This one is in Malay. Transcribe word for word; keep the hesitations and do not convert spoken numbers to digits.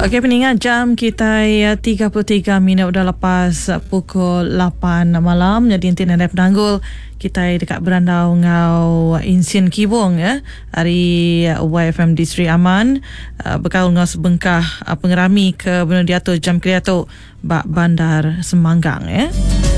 Okey, peningat jam kita ya tiga puluh tiga minit udah lepas pukul lapan malam. Jadi nanti nak penanggul kita dekat berandau ngau Insian Kibong ya. Hari Y F M di Sri Aman bekal ngau sebengkah pengerami ke benar diatur jam kreator bak Bandar Semanggang ya.